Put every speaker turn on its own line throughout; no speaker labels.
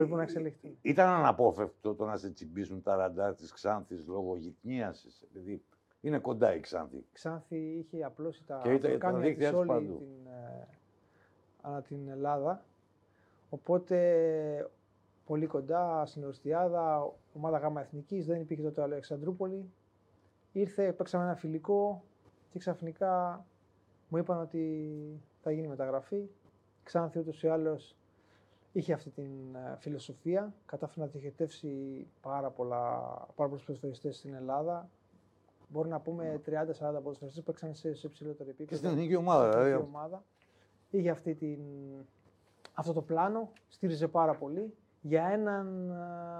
Πρέπει να εξελιχθεί.
Ήταν αναπόφευκτο το να σε τσιμπήσουν τα ραντάρ της Ξάνθης λόγω γυτνίασης, επειδή είναι κοντά η Ξάνθη.
Η Ξάνθη είχε απλώσει τα
δίκτυα της όλη
ανά την Ελλάδα. Οπότε πολύ κοντά, στην Οριστιάδα, ομάδα Γάμα Εθνικής, δεν υπήρχε τότε Αλεξανδρούπολη. Ήρθε, παίξαμε ένα φιλικό και ξαφνικά μου είπαν ότι θα γίνει μεταγραφή. Η Ξάνθη ούτως ή άλλως είχε αυτή την φιλοσοφία. Κατάφερε να διοχετεύσει πάρα πολλούς ποδοσφαιριστές στην Ελλάδα. Μπορεί να πούμε 30-40 ποδοσφαιριστές που παίξαν σε υψηλότερο επίπεδο.
Και στην εθνική ομάδα,
Είχε αυτό το πλάνο, στήριζε πάρα πολύ. Για έναν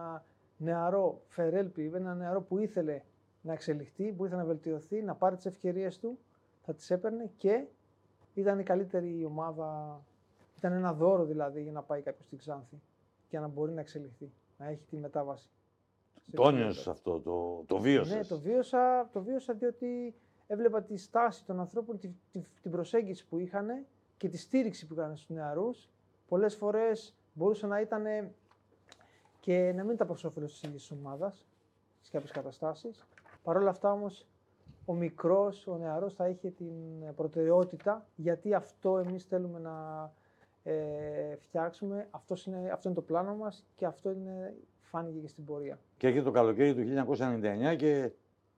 νεαρό Φερέλπι, έναν νεαρό που ήθελε να εξελιχθεί, που ήθελε να βελτιωθεί, να πάρει τις ευκαιρίες του, θα τις έπαιρνε και ήταν η καλύτερη ομάδα. Ήταν ένα δώρο δηλαδή για να πάει κάποιος στην Ξάνθη και να μπορεί να εξελιχθεί, να έχει τη μετάβαση.
Το νιώσες αυτό, το βίωσες?
Ναι, το βίωσα διότι έβλεπα τη στάση των ανθρώπων, την προσέγγιση που είχαν και τη στήριξη που είχαν στους νεαρούς. Πολλές φορές μπορούσε να ήταν και να μην τα προς όφελος της ίδιας ομάδας, σε κάποιες καταστάσεις. Παρ' όλα αυτά όμως, ο μικρός, ο νεαρός θα είχε την προτεραιότητα, γιατί αυτό εμείς θέλουμε να φτιάξουμε, αυτό είναι το πλάνο μας και αυτό φάνηκε και στην πορεία.
Και έχει το καλοκαίρι του 1999 και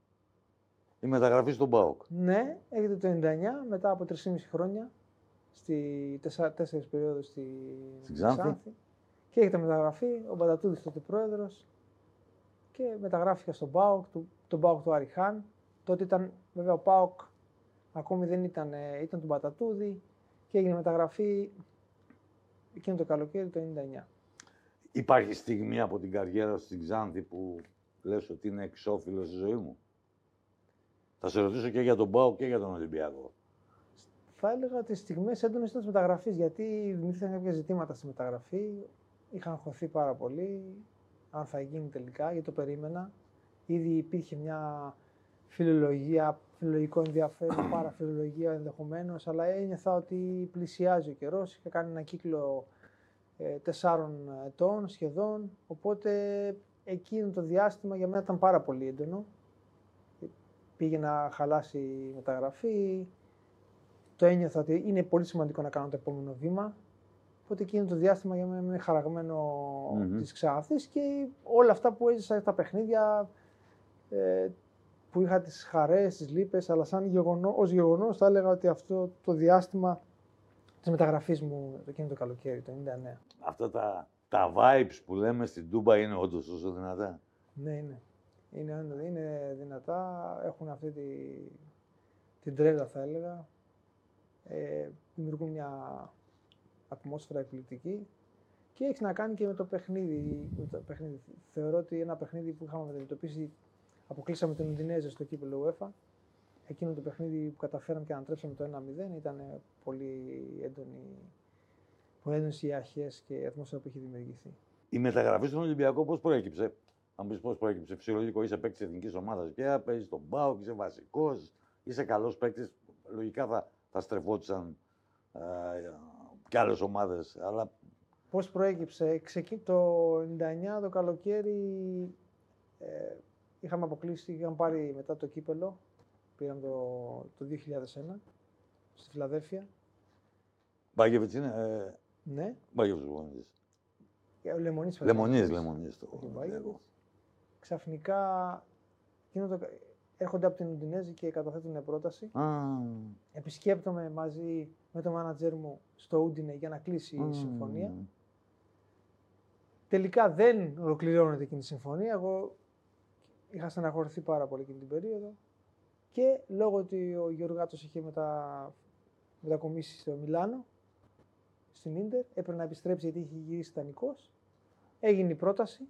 η μεταγραφή στον ΠΑΟΚ.
Ναι, έχετε το 1999, μετά από 3,5 χρόνια, στη 4 περίοδους στην Ξάνθη. Και έχετε μεταγραφή, ο Μπατατούδης τότε πρόεδρος και μεταγράφηκα στον ΠΑΟΚ, τον ΠΑΟΚ του Αριχάν. Τότε ήταν, βέβαια, ο ΠΑΟΚ ακόμη δεν ήταν του Μπατατούδη και έγινε μεταγραφή εκείνο το καλοκαίρι το 1999.
Υπάρχει στιγμή από την καριέρα στην Ξάνθη που λες ότι είναι εξώφυλλο στη ζωή μου? Θα σε ρωτήσω και για τον ΠΑΟΚ και για τον Ολυμπιακό.
Θα έλεγα ότι στιγμές έντονες ήταν της μεταγραφής, γιατί δημιουργήθηκαν κάποια ζητήματα στη μεταγραφή. Είχαν χωθεί πάρα πολύ, αν θα γίνει τελικά, γιατί το περίμενα. Ήδη υπήρχε μια φιλολογικό ενδιαφέρον, παραφιλολογία ενδεχομένως, αλλά ένιωθα ότι πλησιάζει ο καιρός. Είχα κάνει ένα κύκλο 4 ετών σχεδόν, οπότε εκείνο το διάστημα για μένα ήταν πάρα πολύ έντονο. Πήγε να χαλάσει η μεταγραφή, το ένιωθα ότι είναι πολύ σημαντικό να κάνω το επόμενο βήμα. Οπότε εκείνο το διάστημα για μένα είναι χαραγμένο της Ξάνθης και όλα αυτά που έζησα στα παιχνίδια, που είχα τις χαρές, τις λύπες, αλλά ως γεγονός θα έλεγα ότι αυτό το διάστημα της μεταγραφής μου εκείνο το καλοκαίρι, το 1999.
Αυτά τα vibes που λέμε στην Τούμπα είναι όντως τόσο δυνατά?
Ναι, είναι. Είναι δυνατά, έχουν αυτή την τρέλα θα έλεγα. Δημιουργούν μια ατμόσφαιρα εκπληκτική και έχει να κάνει και με το παιχνίδι. Θεωρώ ότι ένα παιχνίδι που είχαμε αντιμετωπίσει, αποκλείσαμε τον Ουντινέζε στο κύπελλο UEFA. Εκείνο το παιχνίδι που καταφέραμε και ανατρέψαμε το 1-0 ήταν πολύ έντονες οι αρχές και η ατμόσφαιρα που έχει δημιουργηθεί.
Η μεταγραφή στον Ολυμπιακό πώς προέκυψε? Αν πεις πώς προέκυψε, φυσιολογικό, είσαι παίκτης εθνικής ομάδας πια, παίζεις στον ΠΑΟΚ, είσαι βασικός, είσαι καλός παίκτης. Λογικά θα στρεφόντουσαν και άλλες ομάδες. Αλλά...
Πώς προέκυψε? Το 99 το καλοκαίρι είχαμε αποκλείσει, είχαμε πάρει μετά το κύπελλο, πήραμε το 2001 στη Φιλαδέλφια.
Μπάγεβιτς είναι?
Ναι.
Μπάγεβιτς Λεμονής.
Λεμονής το ξαφνικά έρχονται από την Ουντινέζη και καταθέτουν πρόταση. Επισκέπτομαι μαζί με τον μάνατζερ μου στο Ούντινε για να κλείσει η συμφωνία. Τελικά δεν ολοκληρώνεται εκείνη η συμφωνία. Εγώ είχα στεναχωρηθεί πάρα πολύ εκείνη την περίοδο και λόγω ότι ο Γεωργάτος είχε μετακομίσει στο Μιλάνο, στην Ίντερ, έπρεπε να επιστρέψει γιατί είχε γυρίσει δανεικός. Έγινε η πρόταση.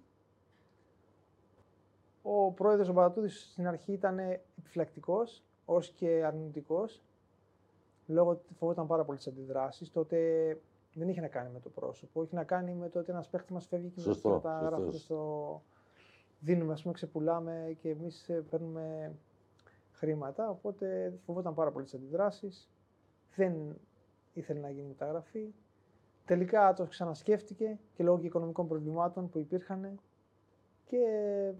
Ο πρόεδρος ο Μπατατούδης στην αρχή ήταν επιφυλακτικός, ως και αρνητικός, λόγω ότι φοβόταν πάρα πολύ τις αντιδράσεις. Τότε δεν είχε να κάνει με το πρόσωπο, είχε να κάνει με το ότι ένας παίκτης μας φεύγει και τα γράφονται στο... Δίνουμε, ας πούμε, ξεπουλάμε και εμείς παίρνουμε χρήματα, οπότε φοβόταν πάρα πολύ τις αντιδράσεις. Δεν ήθελε να γίνει μεταγραφή. Τελικά το ξανασκέφτηκε και λόγω και οικονομικών προβλημάτων που υπήρχαν και